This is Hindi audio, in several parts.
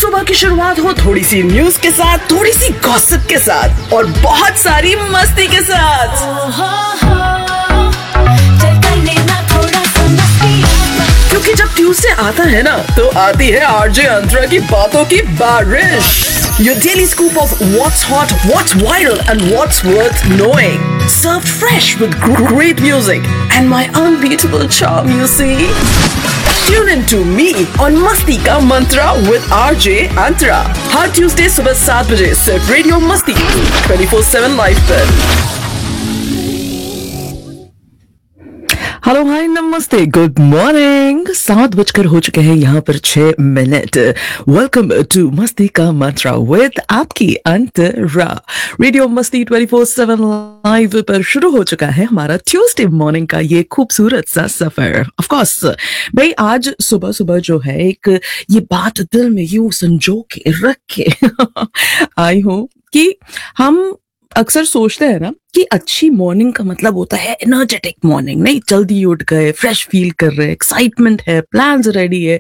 सुबह की शुरुआत हो थोड़ी सी न्यूज के साथ, थोड़ी सी गॉसिप के साथ और बहुत सारी मस्ती के साथ। क्योंकि जब ट्यूसडे आता है ना, तो आती है आरजे अंतरा की बातों की बारिश। Your daily scoop of what's hot, what's viral, and what's worth knowing. Served fresh with great music and my unbeatable charm, you see. Tune in to me on Masti Ka Mantra with RJ Antara. Her Tuesday सुबह 7 बजे सिर्फ रेडियो मस्ती 24/7 लाइव पर। हेलो हाय नमस्ते गुड मॉर्निंग। 7 बजकर हो चुके हैं यहाँ पर 6 मिनट। वेलकम टू मस्ती का मंत्रा विद आपकी अंतरा। रेडियो मस्ती 24/7 लाइव पर शुरू हो चुका है हमारा ट्यूसडे मॉर्निंग का ये खूबसूरत सा सफर। ऑफ कोर्स भाई आज सुबह सुबह जो है एक ये बात दिल में यूं संजो के रख के आई हूँ कि हम अक्सर सोचते हैं ना कि अच्छी मॉर्निंग का मतलब होता है एनर्जेटिक मॉर्निंग, नहीं जल्दी उठ गए, फ्रेश फील कर रहे, एक्साइटमेंट है, प्लान्स रेडी है,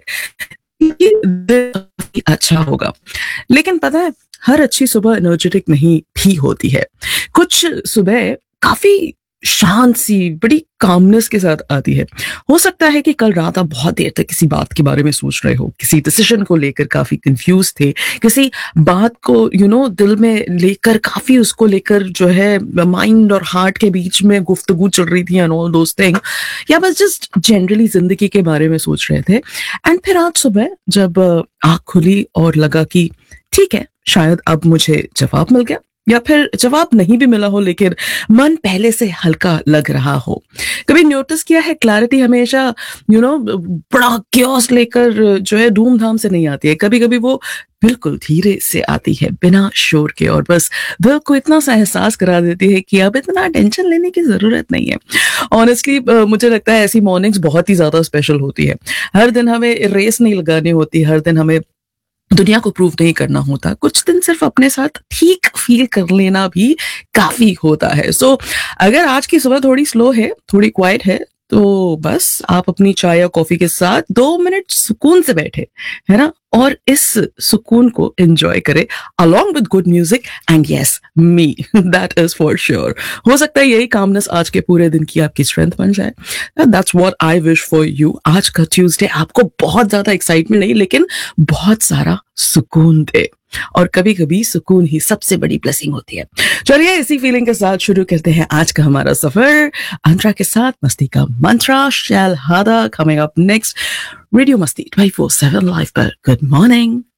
ये अच्छा होगा। लेकिन पता है हर अच्छी सुबह एनर्जेटिक नहीं भी होती है। कुछ सुबह काफी शांत सी बड़ी कामनेस के साथ आती है। हो सकता है कि कल रात आप बहुत देर तक किसी बात के बारे में सोच रहे हो, किसी डिसीजन को लेकर काफी कंफ्यूज थे, किसी बात को दिल में लेकर काफी उसको लेकर जो है माइंड और हार्ट के बीच में गुफ्तगू चल रही थी एंड ऑल दोस थिंग, या बस जस्ट जनरली जिंदगी के बारे में सोच रहे थे। एंड फिर आज सुबह जब आंख खुली और लगा कि ठीक है शायद अब मुझे जवाब मिल गया, या फिर जवाब नहीं भी मिला हो लेकिन मन पहले से हल्का लग रहा हो। कभी नोटिस किया है क्लैरिटी हमेशा बड़ा क्योस लेकर जो है धूमधाम से नहीं आती है, कभी कभी वो बिल्कुल धीरे से आती है बिना शोर के, और बस दिल को इतना सा एहसास करा देती है कि अब इतना टेंशन लेने की जरूरत नहीं है। ऑनेस्टली मुझे लगता है ऐसी मॉर्निंग्स बहुत ही ज्यादा स्पेशल होती है। हर दिन हमें रेस नहीं लगानी होती, हर दिन हमें दुनिया को प्रूव नहीं करना होता, कुछ दिन सिर्फ अपने साथ ठीक फील कर लेना भी काफी होता है। सो अगर आज की सुबह थोड़ी स्लो है, थोड़ी क्वाइट है, तो बस आप अपनी चाय या कॉफी के साथ 2 मिनट सुकून से बैठे, है ना, और इस सुकून को एंजॉय करें along with good music and yes me, that is for sure। हो सकता है यही कामनेस आज के पूरे दिन की आपकी स्ट्रेंथ बन जाए। That's what I wish for you। आज का ट्यूसडे आपको बहुत ज्यादा एक्साइटमेंट नहीं लेकिन बहुत सारा सुकून दे, और कभी कभी सुकून ही सबसे बड़ी ब्लेसिंग होती है। चलिए इसी फीलिंग के साथ शुरू करते हैं आज का हमारा सफर अंतरा के साथ। मस्ती का मंत्रा शैल हादा कमिंग अप नेक्स्ट। रेडियो मस्ती 24/7 लाइव पर। Good morning.